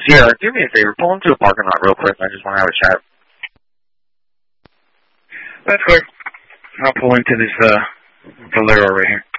Yeah, do me a favor. Pull into a parking lot real quick. I just want to have a chat. That's quick. I'll pull into this Valero right here.